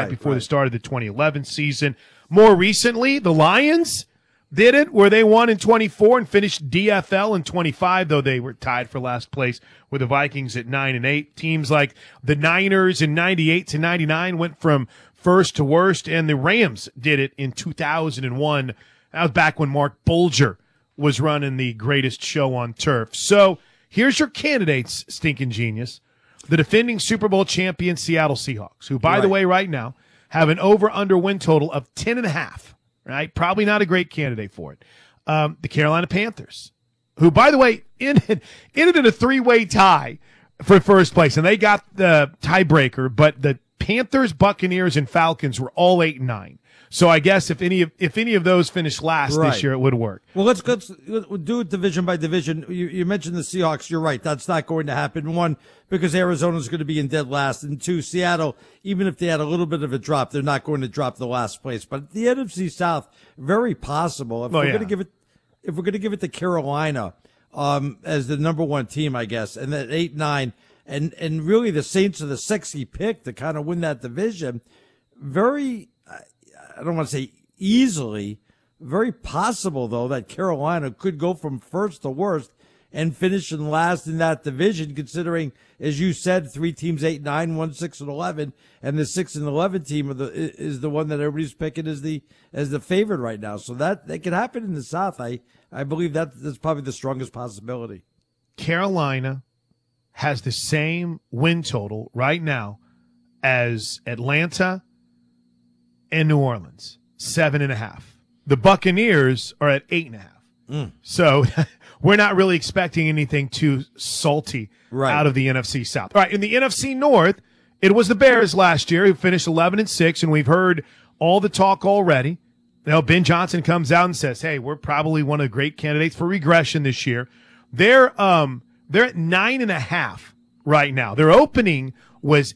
right before the start of the 2011 season. More recently, the Lions did it where they won in 24 and finished DFL in 25, though they were tied for last place with the Vikings at 9-8. Teams like the Niners in 98 to 99 went from first to worst, and the Rams did it in 2001. That was back when Mark Bulger was running the greatest show on turf. So here's your candidates, Stinking Genius. The defending Super Bowl champion Seattle Seahawks, who, by the way, right now have an over-under win total of 10.5. Right? Probably not a great candidate for it. The Carolina Panthers, who, by the way, ended in a three-way tie for first place, and they got the tiebreaker, but the Panthers, Buccaneers, and Falcons were all 8-9. So I guess if any of those finish last this year, it would work. Well, let's do it division by division. You mentioned the Seahawks. You're right. That's not going to happen. One, because Arizona's going to be in dead last. And two, Seattle, even if they had a little bit of a drop, they're not going to drop the last place. But the NFC South, very possible. If we're going to give it to Carolina, as the number one team, I guess, and then 8-9, and really the Saints are the sexy pick to kind of win that division. Very, I don't want to say easily, very possible, though, that Carolina could go from first to worst and finish in last in that division, considering, as you said, three teams 8-9, 1-6-11, and the 6-11 team is the one that everybody's picking as the favorite right now. So that could happen in the South. I believe that's probably the strongest possibility. Carolina has the same win total right now as Atlanta and New Orleans, 7.5. The Buccaneers are at 8.5. So we're not really expecting anything too salty out of the NFC South. All right, in the NFC North, it was the Bears last year who finished 11-6, and we've heard all the talk already. Now, Ben Johnson comes out and says, hey, we're probably one of the great candidates for regression this year. They're at 9.5 right now. Their opening was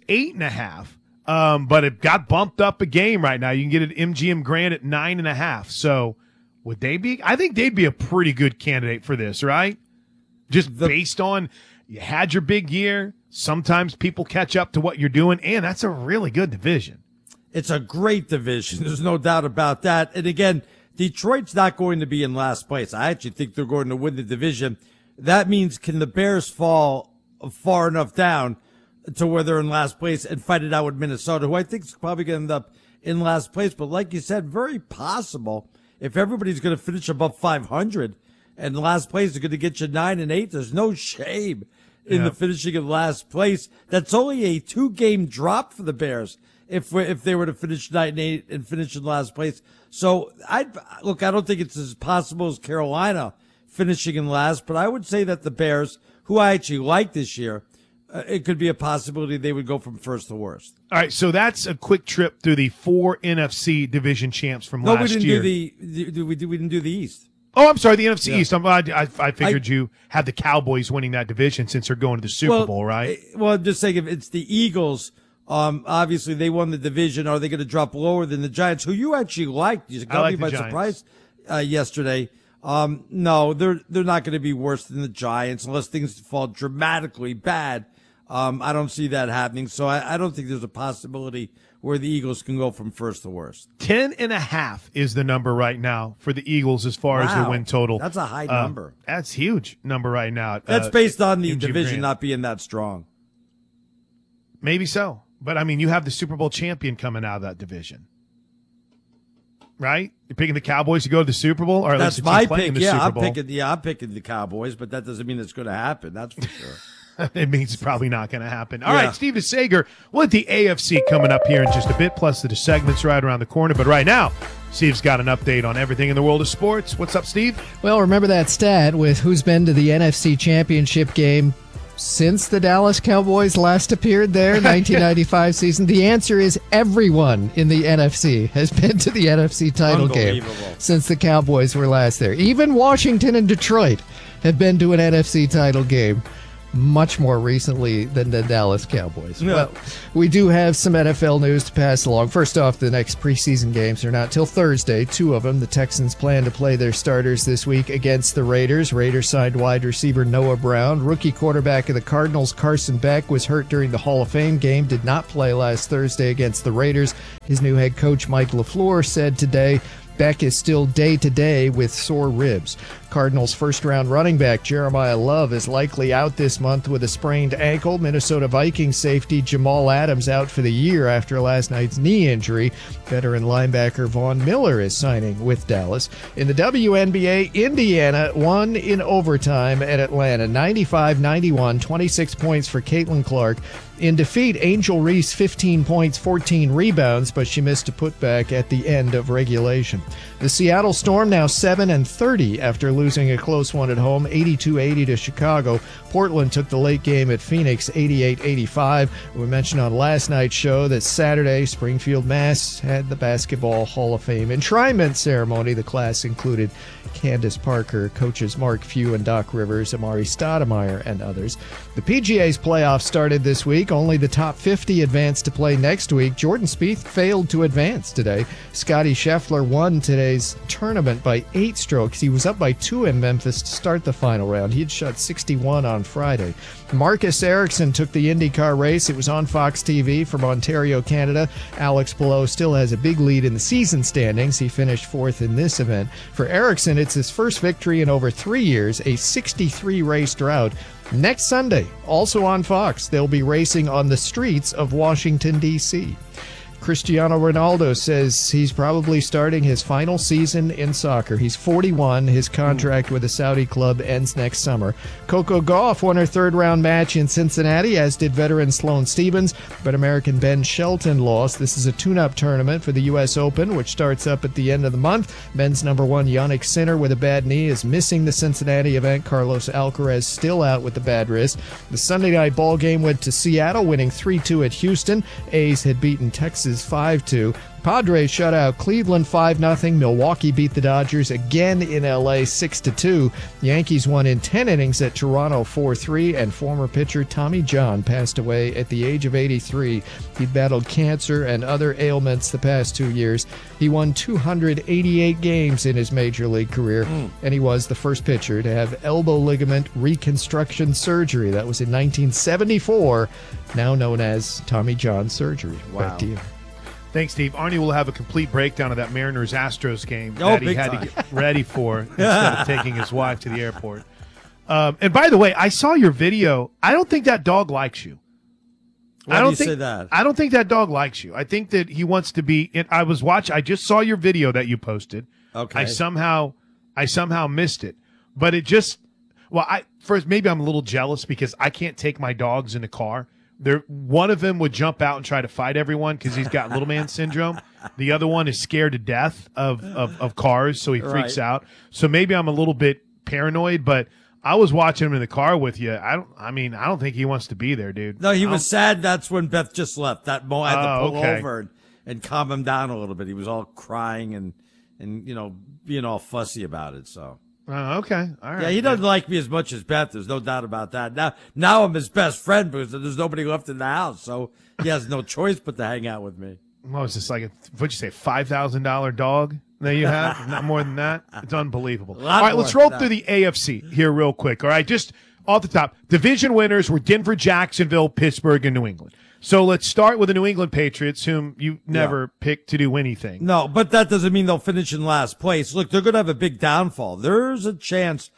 8.5. But it got bumped up a game right now. You can get it at MGM Grand at 9.5. So would they be? I think they'd be a pretty good candidate for this, right? Just based on you had your big year. Sometimes people catch up to what you're doing, and that's a really good division. It's a great division. There's no doubt about that. And again, Detroit's not going to be in last place. I actually think they're going to win the division. That means, can the Bears fall far enough down to where they're in last place and fight it out with Minnesota, who I think is probably going to end up in last place. But like you said, very possible if everybody's going to finish above 500 and last place is going to get you 9-8. There's no shame in the finishing of last place. That's only a 2-game drop for the Bears if they were to finish 9-8 and finish in last place. So I don't think it's as possible as Carolina finishing in last, but I would say that the Bears, who I actually like this year, it could be a possibility they would go from first to worst. All right, so that's a quick trip through the 4 NFC division champs from last year. We didn't do the East. Oh, I'm sorry, the NFC East. I figured you had the Cowboys winning that division since they're going to the Super Bowl, right? Well, I'm just saying, if it's the Eagles, obviously they won the division. Are they going to drop lower than the Giants, who you actually liked? You got me by surprise yesterday. No, they're not going to be worse than the Giants unless things fall dramatically bad. I don't see that happening, so I don't think there's a possibility where the Eagles can go from first to worst. 10.5 is the number right now for the Eagles as far as their win total. That's a high number. That's huge number right now. That's based on the division not being that strong. Maybe so, but I mean, you have the Super Bowl champion coming out of that division, right? You're picking the Cowboys to go to the Super Bowl, or that's my pick. I'm picking the Cowboys, but that doesn't mean it's going to happen. That's for sure. It means it's probably not going to happen. All right, Steve DeSager, we'll let the AFC coming up here in just a bit, plus the segments right around the corner. But right now, Steve's got an update on everything in the world of sports. What's up, Steve? Well, remember that stat with who's been to the NFC Championship game since the Dallas Cowboys last appeared there, 1995 season? The answer is everyone in the NFC has been to the NFC title game since the Cowboys were last there. Even Washington and Detroit have been to an NFC title game. much more recently than the Dallas Cowboys. Yeah. Well, we do have some NFL news to pass along. First off, the next preseason games are not till Thursday. Two of them. The Texans plan to play their starters this week against the Raiders. Raiders signed wide receiver Noah Brown. Rookie quarterback of the Cardinals, Carson Beck, was hurt during the Hall of Fame game, did not play last Thursday against the Raiders. His new head coach, Mike LaFleur, said today Beck is still day-to-day with sore ribs. Cardinals' first-round running back Jeremiah Love is likely out this month with a sprained ankle. Minnesota Vikings safety Jamal Adams out for the year after last night's knee injury. Veteran linebacker Vaughn Miller is signing with Dallas. In the WNBA, Indiana won in overtime at Atlanta, 95-91, 26 points for Caitlin Clark. In defeat, Angel Reese 15 points, 14 rebounds, but she missed a putback at the end of regulation. The Seattle Storm now 7-30 after losing a close one at home, 82-80 to Chicago. Portland took the late game at Phoenix, 88-85. We mentioned on last night's show that Saturday, Springfield, Mass. had the Basketball Hall of Fame enshrinement ceremony. The class included Candace Parker, coaches Mark Few and Doc Rivers, Amari Stoudemire, and others. The PGA's playoffs started this week. Only the top 50 advanced to play next week. Jordan Spieth failed to advance today. Scotty Scheffler won today's tournament by 8 strokes. He was up by 2 in Memphis to start the final round. He had shot 61 on Friday. Marcus Ericsson took the IndyCar race. It was on Fox TV from Ontario, Canada. Alex Palou still has a big lead in the season standings. He finished 4th in this event. For Ericsson, it's his first victory in over 3 years, a 63-race drought. Next Sunday, also on Fox, they'll be racing on the streets of Washington, D.C. Cristiano Ronaldo says he's probably starting his final season in soccer. He's 41. His contract with the Saudi club ends next summer. Coco Gauff won her third-round match in Cincinnati, as did veteran Sloane Stephens, but American Ben Shelton lost. This is a tune-up tournament for the U.S. Open, which starts up at the end of the month. Men's number 1, Yannick Sinner, with a bad knee, is missing the Cincinnati event. Carlos Alcaraz still out with the bad wrist. The Sunday night ball game went to Seattle, winning 3-2 at Houston. A's had beaten Texas 5-2. Padres shut out Cleveland 5-0. Milwaukee beat the Dodgers again in L.A. 6-2. Yankees won in 10 innings at Toronto 4-3, and former pitcher Tommy John passed away at the age of 83. He battled cancer and other ailments the past 2 years. He won 288 games in his major league career, and he was the first pitcher to have elbow ligament reconstruction surgery. That was in 1974, now known as Tommy John surgery. Wow. Back to you. Thanks, Steve. Arnie will have a complete breakdown of that Mariners-Astros game Oh, that he big had time. to get ready for instead of taking his wife to the airport. And by the way, I saw your video. I don't think that dog likes you. Why do you say that? I don't think that dog likes you. I think that he wants to be. I just saw your video that you posted. Okay. I somehow missed it, but it just. Well, first maybe I'm a little jealous because I can't take my dogs in the car. One of them would jump out and try to fight everyone because he's got little man syndrome. The other one is scared to death of cars, so he freaks out. So maybe I'm a little bit paranoid, but I was watching him in the car with you. I don't think he wants to be there, dude. No, he was sad. That's when Beth just left. That Mo had to pull okay. over and calm him down a little bit. He was all crying and being all fussy about it. So. Okay. All right. Yeah, he doesn't like me as much as Beth. There's no doubt about that. Now I'm his best friend because there's nobody left in the house, so he has no choice but to hang out with me. What was this, like what'd you say, $5,000 dog that you have? Not more than that? It's unbelievable. All right, let's roll through the AFC here real quick. All right, just off the top. Division winners were Denver, Jacksonville, Pittsburgh, and New England. So let's start with the New England Patriots, whom you never picked to do anything. No, but that doesn't mean they'll finish in last place. Look, they're going to have a big downfall. There's a chance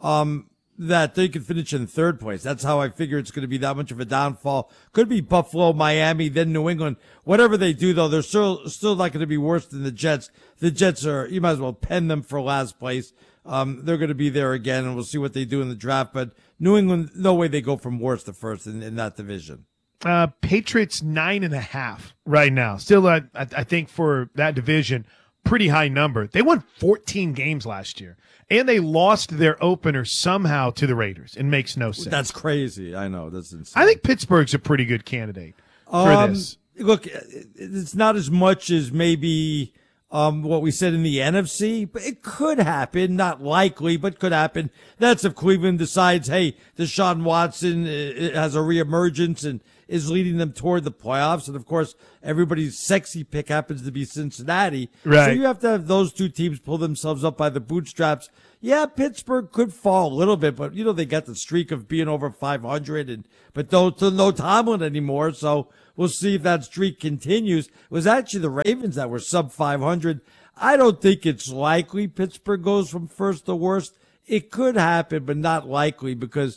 that they could finish in third place. That's how I figure it's going to be that much of a downfall. Could be Buffalo, Miami, then New England. Whatever they do, though, they're still not going to be worse than the Jets. The Jets you might as well pen them for last place. They're going to be there again, and we'll see what they do in the draft. But New England, no way they go from worst to first in that division. Patriots 9.5 right now. Still, I think for that division, pretty high number. They won 14 games last year, and they lost their opener somehow to the Raiders. It makes no sense. That's crazy. I know. That's insane. I think Pittsburgh's a pretty good candidate for this. Look, it's not as much as maybe what we said in the NFC, but it could happen, not likely, but could happen. That's if Cleveland decides, hey, Deshaun Watson has a reemergence and is leading them toward the playoffs. And of course, everybody's sexy pick happens to be Cincinnati. Right. So you have to have those two teams pull themselves up by the bootstraps. Yeah, Pittsburgh could fall a little bit, but they got the streak of being over 500 but no Tomlin anymore. So we'll see if that streak continues. It was actually the Ravens that were sub 500. I don't think it's likely Pittsburgh goes from first to worst. It could happen, but not likely because,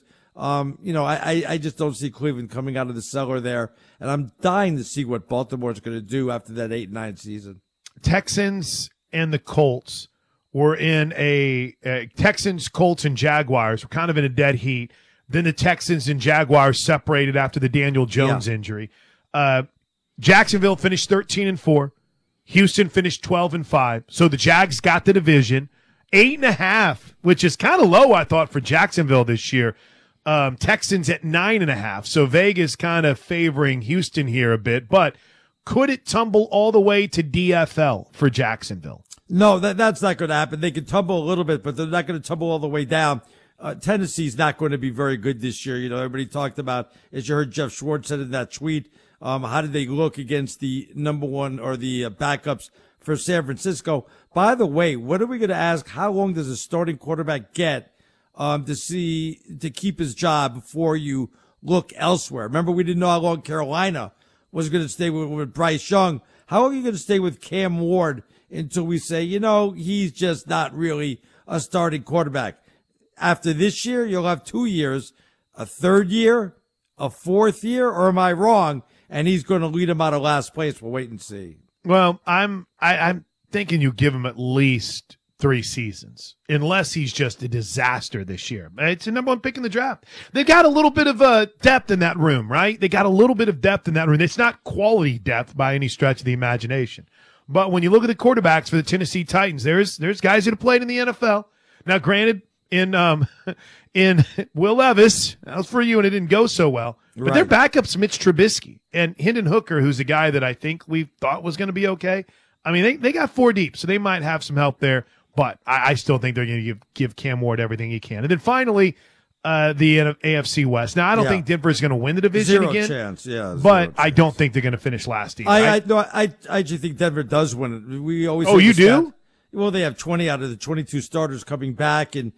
I just don't see Cleveland coming out of the cellar there. And I'm dying to see what Baltimore's going to do after that 8-9 season. Texans and the Colts were in Texans, Colts, and Jaguars were kind of in a dead heat. Then the Texans and Jaguars separated after the Daniel Jones injury. Jacksonville finished 13-4. Houston finished 12-5. So the Jags got the division. 8.5, which is kind of low, I thought, for Jacksonville this year. Texans at 9.5. So Vegas kind of favoring Houston here a bit. But could it tumble all the way to DFL for Jacksonville? No, that's not going to happen. They can tumble a little bit, but they're not going to tumble all the way down. Tennessee's not going to be very good this year. Everybody talked about, as you heard Jeff Schwartz said in that tweet, how did they look against the number one or the backups for San Francisco? By the way, what are we going to ask? How long does a starting quarterback get to keep his job before you look elsewhere? Remember, we didn't know how long Carolina was going to stay with Bryce Young. How long are you going to stay with Cam Ward until we say, he's just not really a starting quarterback? After this year, you'll have 2 years, a third year, a fourth year, or am I wrong? And he's going to lead him out of last place. We'll wait and see. Well, I'm thinking you give him at least 3 seasons, unless he's just a disaster this year. It's the number one pick in the draft. They've got a little bit of depth in that room, right? They got a little bit of depth in that room. It's not quality depth by any stretch of the imagination. But when you look at the quarterbacks for the Tennessee Titans, there's guys that have played in the NFL. Now, granted, in Will Levis, that was for you, and it didn't go so well. But their backup's Mitch Trubisky and Hendon Hooker, who's a guy that I think we thought was going to be okay. I mean, they got 4 deep, so they might have some help there. But I still think they're going to give Cam Ward everything he can. And then finally, the AFC West. Now, I don't think Denver's going to win the division again. Zero chance. But I don't think they're going to finish last either. I actually think Denver does win it. We always. Oh, you do? Well, they have 20 out of the 22 starters coming back, and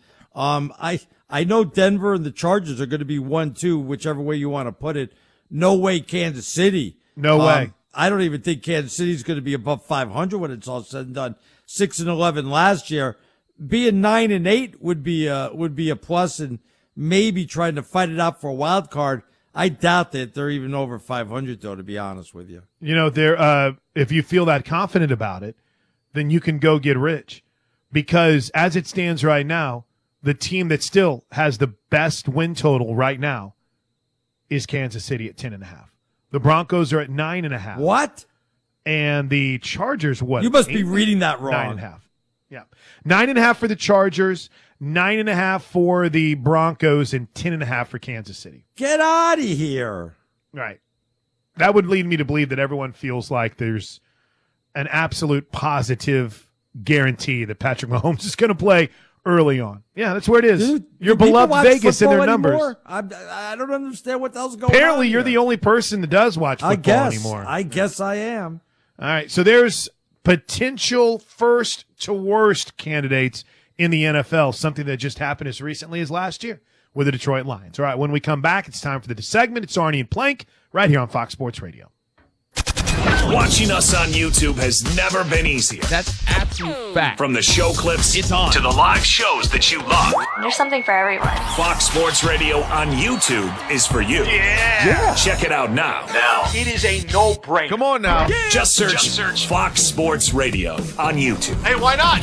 I know Denver and the Chargers are going to be 1-2, whichever way you want to put it. No way, Kansas City. No way. I don't even think Kansas City's going to be above 500 when it's all said and done. 6-11 last year. Being 9-8 would be a plus, and maybe trying to fight it out for a wild card. I doubt that they're even over 500, though, to be honest with you. If you feel that confident about it, then you can go get rich, because as it stands right now, the team that still has the best win total right now is Kansas City at 10.5. The Broncos are at 9.5. What? And the Chargers, what? You must be reading that wrong. 9.5. Yeah. 9.5 for the Chargers, 9.5 for the Broncos, and 10.5 for Kansas City. Get out of here. Right. That would lead me to believe that everyone feels like there's an absolute positive guarantee that Patrick Mahomes is going to play early on. Yeah, that's where it is. Dude, your beloved Vegas and their anymore? numbers. I don't understand what the hell's going on. Apparently, you're the only person that does watch football anymore. I guess I am. All right, so there's potential first to worst candidates in the NFL, something that just happened as recently as last year with the Detroit Lions. All right, when we come back, it's time for the segment. It's Arnie and Plank right here on Fox Sports Radio. Watching us on YouTube has never been easier. That's absolute fact. From the show clips It's on. to the live shows that you love. There's something for everyone. Fox Sports Radio on YouTube is for you. Yeah. Check it out now. It is a no-brainer. Come on now. Just search Fox Sports Radio on YouTube. Hey, why not?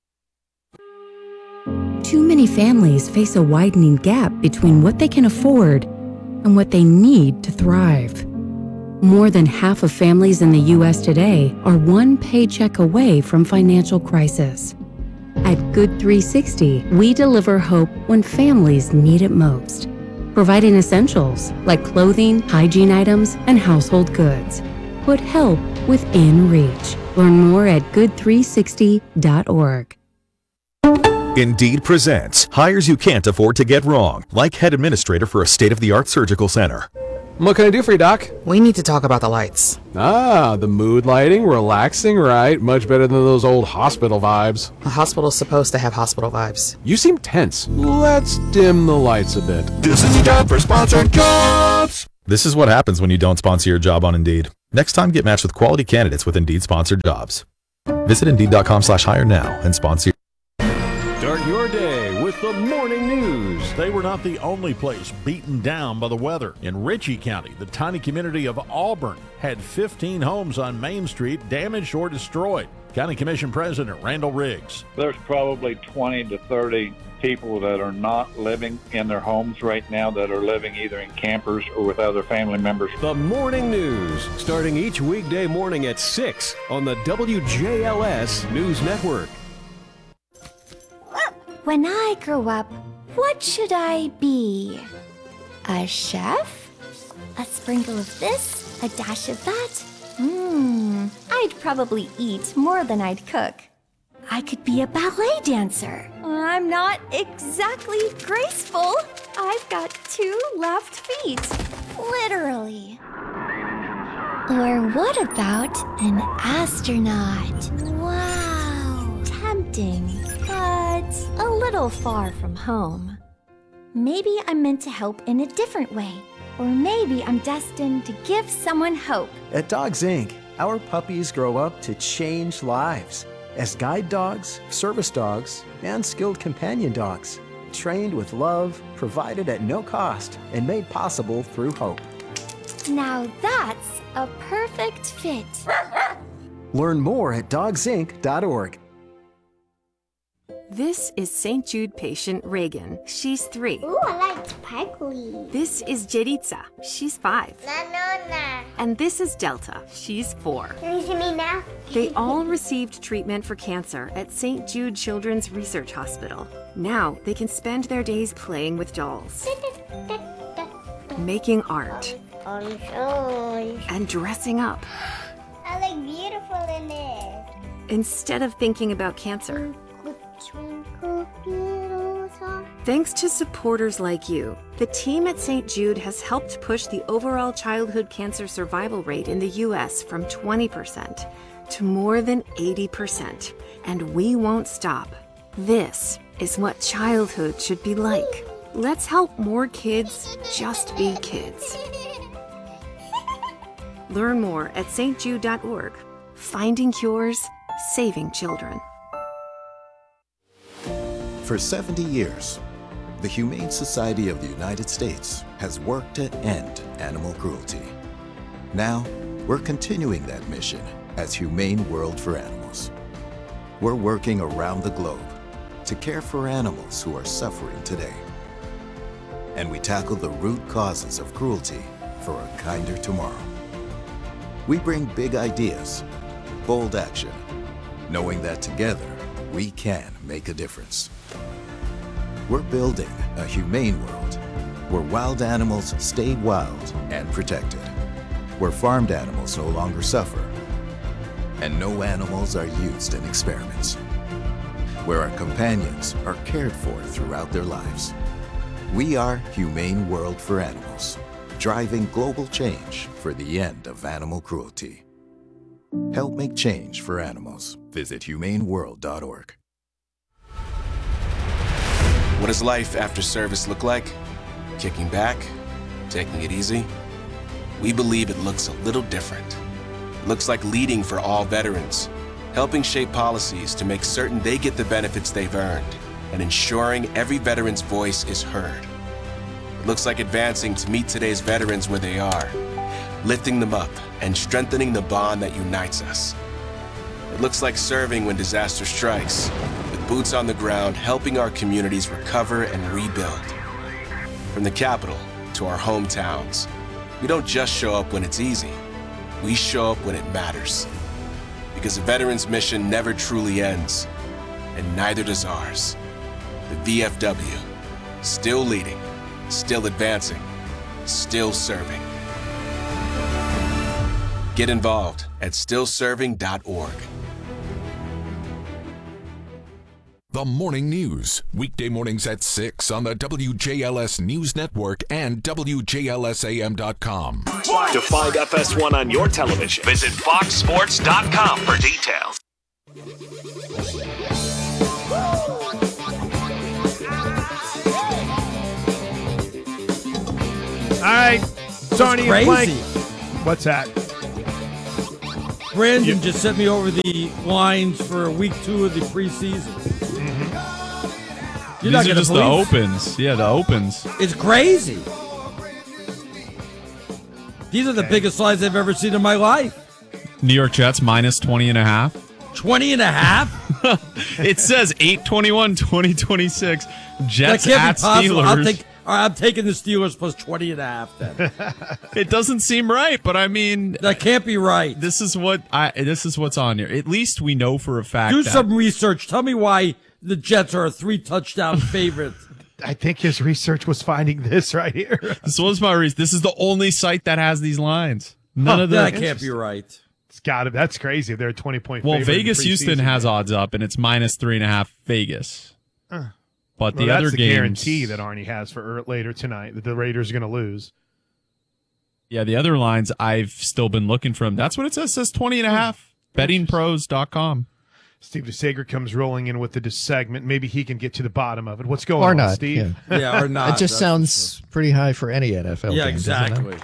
Too many families face a widening gap between what they can afford and what they need to thrive. More than half of families in the U.S. today are one paycheck away from financial crisis. At Good 360, we deliver hope when families need it most, providing essentials like clothing, hygiene items, and household goods. Put help within reach. Learn more at good360.org. Indeed presents hires you can't afford to get wrong, like head administrator for a state-of-the-art surgical center. What can I do for you, Doc? We need to talk about the lights. Ah, the mood lighting, relaxing, right? Much better than those old hospital vibes. A hospital's supposed to have hospital vibes. You seem tense. Let's dim the lights a bit. This is time for sponsored jobs. This is what happens when you don't sponsor your job on Indeed. Next time, get matched with quality candidates with Indeed sponsored jobs. Visit Indeed.com/hire now and sponsor. Start your day with the morning news. They were not the only place beaten down by the weather. In Ritchie County, the tiny community of Auburn had 15 homes on Main Street damaged or destroyed. County Commission President Randall Riggs. There's probably 20 to 30 people that are not living in their homes right now, that are living either in campers or with other family members. The morning news, starting each weekday morning at 6 on the WJLS News Network. When I grow up, what should I be? A chef? A sprinkle of this? A dash of that? I'd probably eat more than I'd cook. I could be a ballet dancer. I'm not exactly graceful. I've got 2 left feet. Literally. Or what about an astronaut? Wow. Tempting, but a little far from home. Maybe I'm meant to help in a different way. Or maybe I'm destined to give someone hope. At Dogs Inc., our puppies grow up to change lives as guide dogs, service dogs, and skilled companion dogs, trained with love, provided at no cost, and made possible through hope. Now that's a perfect fit. Learn more at dogsinc.org. This is St. Jude patient Reagan. She's 3. Ooh, I like sparkly. This is Jeritza. She's 5. Nanona. And this is Delta. She's 4. Can you see me now? They all received treatment for cancer at St. Jude Children's Research Hospital. Now they can spend their days playing with dolls, making art, and dressing up. I look beautiful in it. Instead of thinking about cancer. Thanks to supporters like you, the team at St. Jude has helped push the overall childhood cancer survival rate in the U.S. from 20% to more than 80%. And we won't stop. This is what childhood should be like. Let's help more kids just be kids. Learn more at stjude.org. Finding cures, saving children. For 70 years, the Humane Society of the United States has worked to end animal cruelty. Now, we're continuing that mission as Humane World for Animals. We're working around the globe to care for animals who are suffering today. And we tackle the root causes of cruelty for a kinder tomorrow. We bring big ideas, bold action, knowing that together we can make a difference. We're building a humane world where wild animals stay wild and protected, where farmed animals no longer suffer, and no animals are used in experiments, where our companions are cared for throughout their lives. We are Humane World for Animals, driving global change for the end of animal cruelty. Help make change for animals. Visit humaneworld.org. What does life after service look like? Kicking back? Taking it easy? We believe it looks a little different. It looks like leading for all veterans, helping shape policies to make certain they get the benefits they've earned, and ensuring every veteran's voice is heard. It looks like advancing to meet today's veterans where they are, lifting them up and strengthening the bond that unites us. It looks like serving when disaster strikes, with boots on the ground helping our communities recover and rebuild. From the capital to our hometowns, we don't just show up when it's easy, we show up when it matters. Because a veteran's mission never truly ends, and neither does ours. The VFW, still leading, still advancing, still serving. Get involved at stillserving.org. The Morning News, weekday mornings at 6 on the WJLS News Network and WJLSAM.com. To find FS1 on your television, visit foxsports.com for details. All right, Sarnie and Plank. What's that? Brandon just sent me over the lines for week 2 of the preseason. These are just the opens. Yeah, the opens. It's crazy. These are the biggest lines I've ever seen in my life. New York Jets minus 20.5. 20.5? It says 8/21, 2026. Jets at Steelers. I'm taking the Steelers plus 20.5 then. It doesn't seem right, but I mean, that can't be right. This is what's on here. At least we know for a fact. Do some research. Tell me why the Jets are a 3-touchdown favorite. I think his research was finding this right here. This was my research. This is the only site that has these lines. None of that can't be right. It's got to. That's crazy. They're a 20-point. Well, Vegas Houston has odds up, and it's minus 3.5 Vegas. But the other that's the games, guarantee that Arnie has for later tonight that the Raiders are going to lose. Yeah, the other lines I've still been looking from. That's what it says. It says 20.5. Bettingpros.com. Steve DeSager comes rolling in with the segment. Maybe he can get to the bottom of it. What's going or on, not, Steve? Yeah, or not. It just sounds pretty high for any NFL Yeah, game, exactly.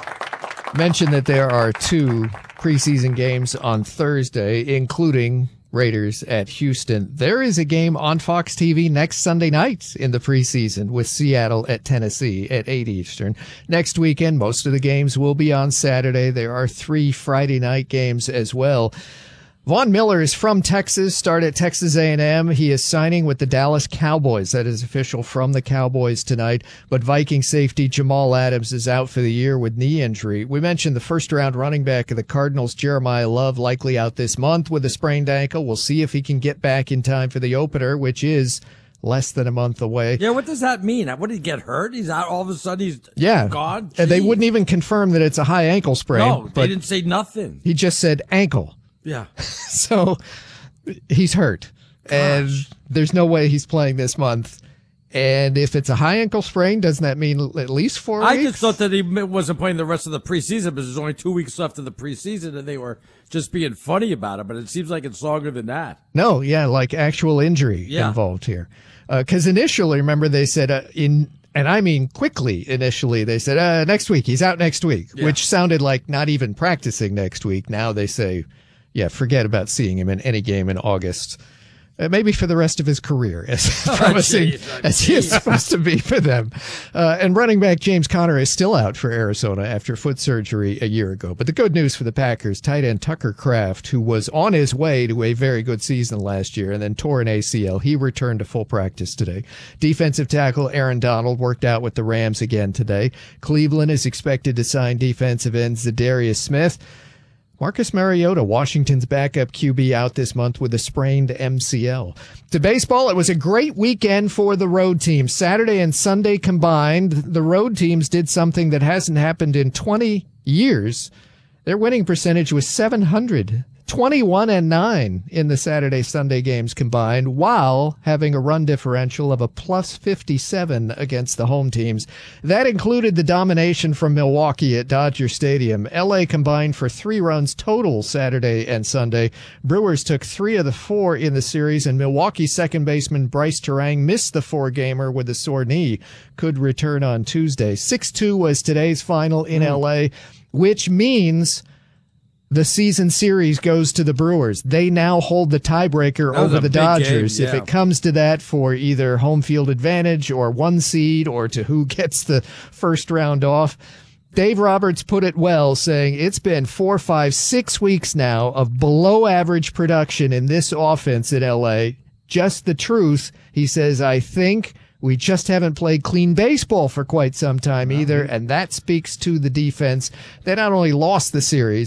Mention that there are 2 preseason games on Thursday, including Raiders at Houston. There is a game on Fox TV next Sunday night in the preseason with Seattle at Tennessee at 8 Eastern. Next weekend, most of the games will be on Saturday. There are 3 Friday night games as well. Von Miller is from Texas, started at Texas A&M. He is signing with the Dallas Cowboys. That is official from the Cowboys tonight. But Viking safety Jamal Adams is out for the year with knee injury. We mentioned the first-round running back of the Cardinals, Jeremiah Love, likely out this month with a sprained ankle. We'll see if he can get back in time for the opener, which is less than a month away. Yeah, what does that mean? What, did he get hurt? He's out all of a sudden? He's gone? And they wouldn't even confirm that it's a high ankle sprain. No, they didn't say nothing. He just said ankle. Yeah. So he's hurt. And there's no way he's playing this month. And if it's a high ankle sprain, doesn't that mean at least 4 weeks? I just thought that he wasn't playing the rest of the preseason because there's only 2 weeks left of the preseason and they were just being funny about it. But it seems like it's longer than that. No, yeah, like actual injury involved here. Because initially, remember, they said and I mean quickly initially, they said next week, he's out next week, which sounded like not even practicing next week. Now they say, yeah, forget about seeing him in any game in August. Maybe for the rest of his career, as promising as he is supposed to be for them. And running back James Conner is still out for Arizona after foot surgery a year ago. But the good news for the Packers, tight end Tucker Kraft, who was on his way to a very good season last year and then tore an ACL, he returned to full practice today. Defensive tackle Aaron Donald worked out with the Rams again today. Cleveland is expected to sign defensive end Zadarius Smith. Marcus Mariota, Washington's backup QB, out this month with a sprained MCL. To baseball, it was a great weekend for the road teams. Saturday and Sunday combined, the road teams did something that hasn't happened in 20 years. Their winning percentage was .700. 21-9 in the Saturday-Sunday games combined, while having a run differential of a plus 57 against the home teams. That included the domination from Milwaukee at Dodger Stadium. LA combined for 3 runs total Saturday and Sunday. Brewers took 3 of the 4 in the series, and Milwaukee second baseman Bryce Terang missed the 4-gamer with a sore knee. Could return on Tuesday. 6-2 was today's final in LA, which means the season series goes to the Brewers. They now hold the tiebreaker over the Dodgers. Game, yeah. If it comes to that for either home field advantage or 1 seed or to who gets the first round off, Dave Roberts put it well, saying it's been 4, 5, 6 weeks now of below average production in this offense in LA. Just the truth. He says, I think we just haven't played clean baseball for quite some time either, and that speaks to the defense. They not only lost the series,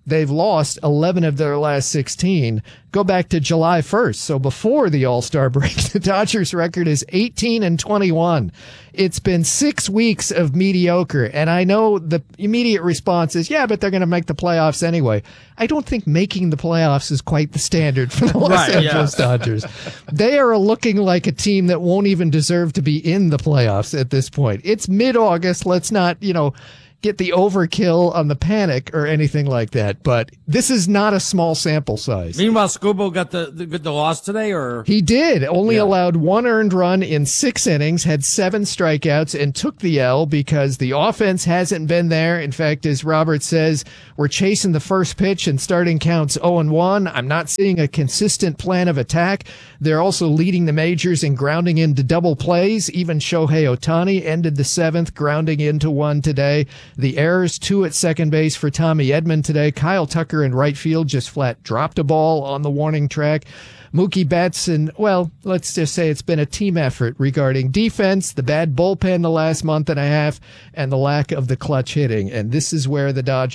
they've lost 11 of their last 16. Go back to July 1st. So before the All-Star break, the Dodgers record is 18-21. It's been 6 weeks of mediocre. And I know the immediate response is, yeah, but they're going to make the playoffs anyway. I don't think making the playoffs is quite the standard for the Los Angeles Dodgers. They are looking like a team that won't even deserve to be in the playoffs at this point. It's mid-August. Let's not, get the overkill on the panic or anything like that. But this is not a small sample size. Meanwhile, Scubo got the loss today, or he did. Only allowed 1 earned run in 6 innings, had 7 strikeouts, and took the L because the offense hasn't been there. In fact, as Robert says, we're chasing the first pitch and starting counts 0-1. I'm not seeing a consistent plan of attack. They're also leading the majors in grounding into double plays. Even Shohei Ohtani ended the 7th, grounding into 1 today. The errors, 2 at second base for Tommy Edman today. Kyle Tucker in right field just flat dropped a ball on the warning track. Mookie Betts, and, well, let's just say it's been a team effort regarding defense, the bad bullpen the last month and a half, and the lack of the clutch hitting. And this is where the Dodgers